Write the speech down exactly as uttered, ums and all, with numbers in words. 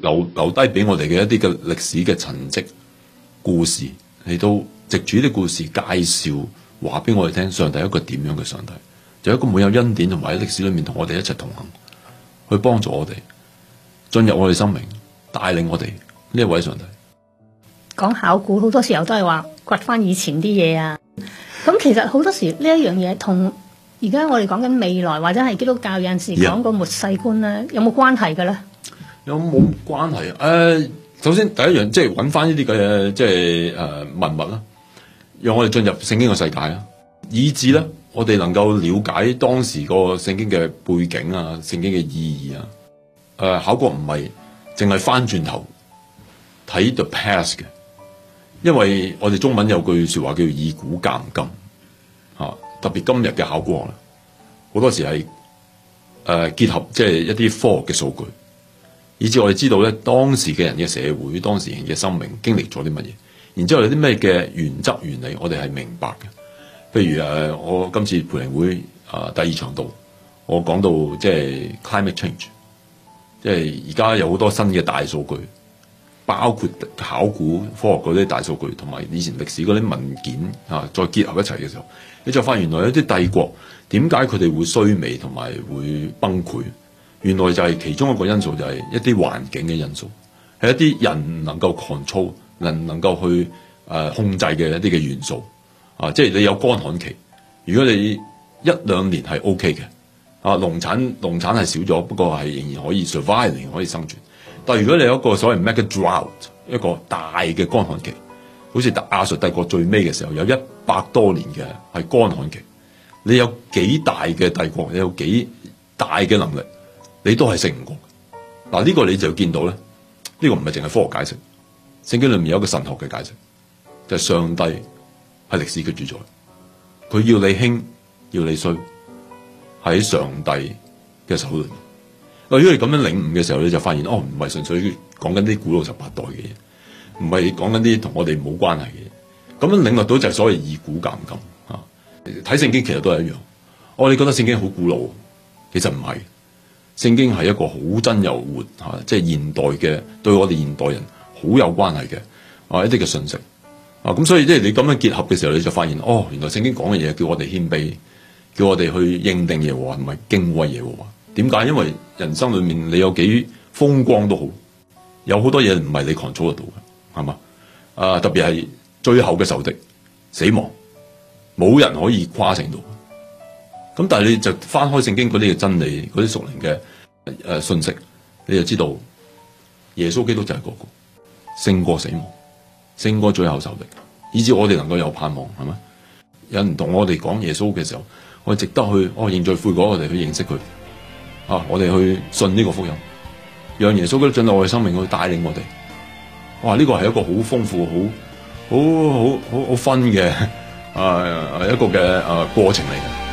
留留低俾我哋嘅一啲嘅歷史嘅痕跡故事，嚟到藉住啲故事介紹話俾我哋聽，上帝係一個點樣嘅上帝，就係一個滿有恩典同埋喺歷史裏面同我哋一齊同行，去幫助我哋進入我哋生命，帶領我哋呢一位上帝。 講考古好多時候都係話掘翻以前啲嘢啊，咁其實好多時呢一樣嘢同而家我哋講緊未來或者係基督教有陣時講個末世觀咧，yeah. 有冇關係嘅咧？ 有冇關係啊？誒、呃，首先第一樣即係揾翻呢啲嘅即係誒、呃、文物啦，讓我哋進入聖經嘅世界啦，以至咧我哋能夠了解當時個聖經嘅背景啊、聖經嘅意義啊。誒、呃，考古唔係淨係翻轉頭睇 the past 嘅。因為我哋中文有句說話叫以古鑑今，吓、啊、特別今日嘅考古學咧，好多時係誒、呃、結合即係一啲科學嘅數據，以至我哋知道咧當時嘅人嘅社會、當時人嘅生命經歷咗啲乜嘢，然之後有啲咩嘅原則原理，我哋係明白嘅。譬如誒、呃，我今次培靈會啊、呃、第二場度，我講到即係 climate change， 即係而家有好多新嘅大數據。包括考古科學嗰啲大數據，同埋以前歷史嗰啲文件啊，再結合一齊嘅時候，你就發現原來有啲帝國點解佢哋會衰微同埋會崩潰？原來就係其中一個因素，就係一啲環境嘅因素，係一啲人唔能夠 control、能能夠去誒、呃、控制嘅一啲嘅元素啊，即係你有乾旱期，如果你一兩年係 OK 嘅啊，農產農產係少咗，不過係仍然可以 survive， 仍然可以生存。但係如果你有一個所謂 mega drought， 一個大嘅乾旱期，好似亞述帝國最尾嘅時候有一百多年嘅係乾旱期，你有幾大嘅帝國，你有幾大嘅能力，你都係勝唔過。嗱、這、呢個你就見到咧，呢、這個唔係淨係科學解釋，聖經裏面有一個神學嘅解釋，就係、是、上帝係歷史嘅主宰，佢要你興要你衰，喺上帝嘅手裏面。如果你咁樣領悟嘅時候，你就發現哦，唔係純粹講緊啲古老十八代嘅嘢，唔係講緊啲同我哋冇關係嘅嘢。咁樣領悟到就係所謂以古鑑今啊。睇聖經其實都係一樣。我哋覺得聖經好古老，其實唔係。聖經係一個好真又活嚇，即係現代嘅對我哋現代人好有關係嘅啊一啲嘅信息啊。咁所以即係你咁樣結合嘅時候，你就發現哦，原來聖經講嘅嘢叫我哋謙卑，叫我哋去認定耶和華，唔係敬畏耶和華。點解？因為人生裏面你有幾風光都好，有好多嘢唔係你 control 得到嘅，係嘛？啊，特別係最後嘅仇敵死亡，冇人可以跨城到。咁但係你就翻開聖經嗰啲嘅真理，嗰啲屬靈嘅誒信息，你就知道耶穌基督就係嗰個勝過死亡，勝過最後仇敵，以至我哋能夠有盼望，係咪？有人同我哋講耶穌嘅時候，我哋值得去哦認罪悔改，我哋去認識佢。啊！我哋去信呢個福音，讓耶穌基督進入我哋生命去帶領我哋。哇！呢個係一個好豐富、好好好好好分嘅啊一個嘅啊過程嚟嘅。